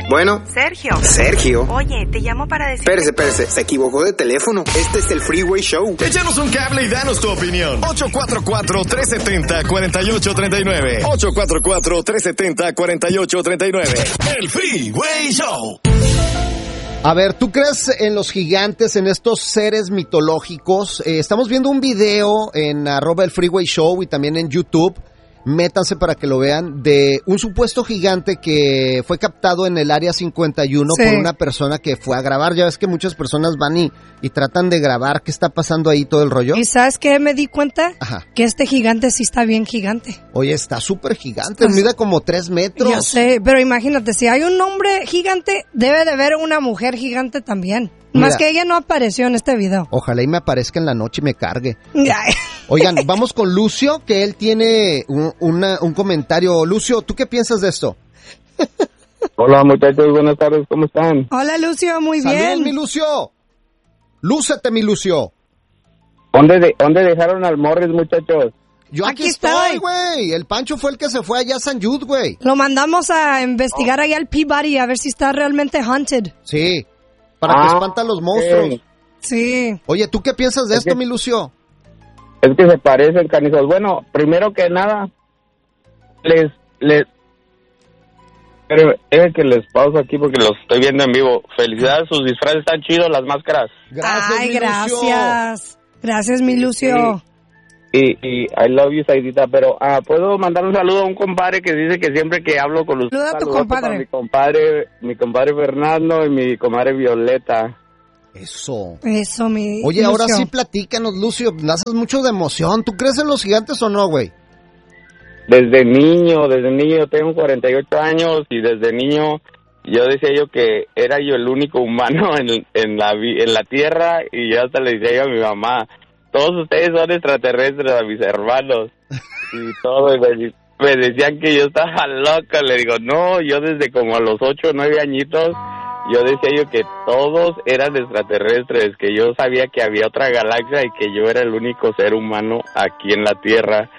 Bueno. Sergio. Oye, te llamo para decir... Espérese, se equivocó de teléfono. Este es el Freeway Show. Échanos un cable y danos tu opinión. 844-370-4839. 844-370-4839. El Freeway Show. A ver, ¿tú crees en los gigantes, en estos seres mitológicos? Estamos viendo un video en @el Freeway Show y también en YouTube. Métanse para que lo vean, de un supuesto gigante que fue captado en el área 51 por una persona que fue a grabar. Ya ves que muchas personas van y tratan de grabar qué está pasando ahí, todo el rollo. ¿Y sabes qué me di cuenta? Ajá. Que este gigante sí está bien gigante. Oye, está súper gigante, mide como 3 metros. Ya sé, pero imagínate, si hay un hombre gigante, debe de haber una mujer gigante también. Mira, más que ella no apareció en este video. Ojalá y me aparezca en la noche y me cargue. Oigan, vamos con Lucio, que él tiene un comentario. Lucio, ¿tú qué piensas de esto? Hola muchachos, buenas tardes, ¿cómo están? Hola Lucio, muy bien. Saludos, mi Lucio. Lúcete, mi Lucio. ¿Dónde dejaron al Morris, muchachos? Yo aquí estoy, güey. El Pancho fue el que se fue allá a San Jude, güey. Lo mandamos a investigar allá al Peabody a ver si está realmente haunted. Sí. Para que espanta a los monstruos. Sí. Oye, ¿tú qué piensas de esto, mi Lucio? Es que se parecen, canijos. Bueno, primero que nada, pero es que les pauso aquí porque los estoy viendo en vivo. Felicidades, sus disfraces están chidos, las máscaras. Gracias, Ay, mi gracias. Lucio. Gracias, mi Lucio. Y I love you, Saidita, pero ¿puedo mandar un saludo a un compadre que dice que siempre que hablo con usted... Saluda a tu compadre. Mi compadre Fernando y mi comadre Violeta. Eso, mi Oye, Lucio. ahora sí platícanos, Lucio, me haces mucho de emoción. ¿Tú crees en los gigantes o no, güey? Desde niño, tengo 48 años y desde niño yo decía yo que era yo el único humano en la tierra y yo hasta le decía yo a mi mamá, todos ustedes son extraterrestres, a mis hermanos y todo, y me decían que yo estaba loca. Le digo, no, yo desde como a los 8 o 9 añitos yo decía yo que todos eran extraterrestres, que yo sabía que había otra galaxia y que yo era el único ser humano aquí en la tierra.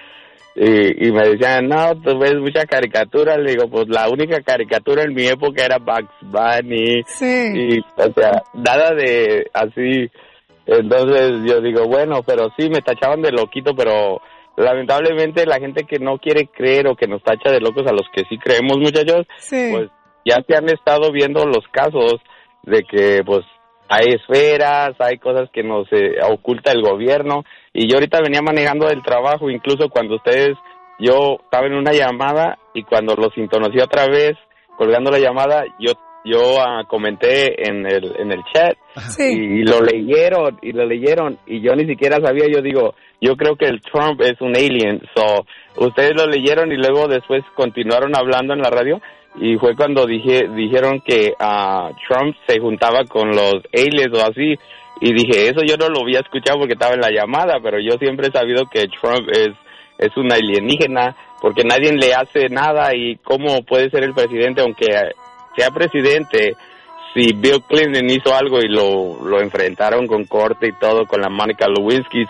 Y me decían, no, tú ves mucha caricatura. Le digo, pues la única caricatura en mi época era Bugs Bunny. Sí. Y, o sea, nada de así. Entonces yo digo, bueno, pero sí, me tachaban de loquito, pero lamentablemente la gente que no quiere creer o que nos tacha de locos a los que sí creemos, muchachos, pues ya se han estado viendo los casos de que, pues, hay esferas, hay cosas que nos oculta el gobierno. Y yo ahorita venía manejando del trabajo, incluso cuando yo estaba en una llamada y cuando los sintonicé otra vez, colgando la llamada, yo comenté en el chat y lo leyeron y yo ni siquiera sabía. Yo digo, yo creo que el Trump es un alien. So, ustedes lo leyeron y luego después continuaron hablando en la radio. Y fue cuando dijeron que Trump se juntaba con los aliens o así. Y dije, eso yo no lo había escuchado porque estaba en la llamada, pero yo siempre he sabido que Trump es un alienígena porque nadie le hace nada. Y cómo puede ser el presidente, aunque sea presidente, si Bill Clinton hizo algo y lo enfrentaron con corte y todo, con la Mónica Lewinsky,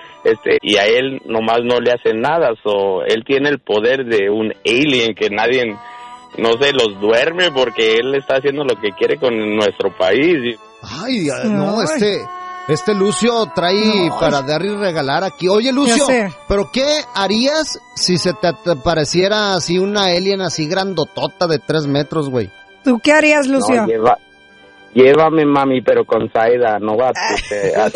y a él nomás no le hacen nada. Él tiene el poder de un alien que nadie... no sé, los duerme porque él está haciendo lo que quiere con nuestro país. Ay, no, este Lucio trae para dar y regalar aquí. Oye, Lucio, ¿pero qué harías si se te apareciera así una alien así grandotota de 3 metros, güey? ¿Tú qué harías, Lucio? No, llévame, mami, pero con Saida, no va a...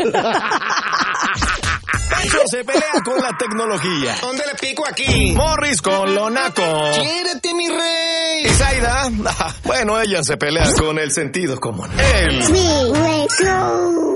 Pancho se pelea con la tecnología. ¿Dónde le pico aquí? Morris con lo naco. ¡Quiérete, mi rey! Y Zaida, bueno, ella se pelea con el sentido común. El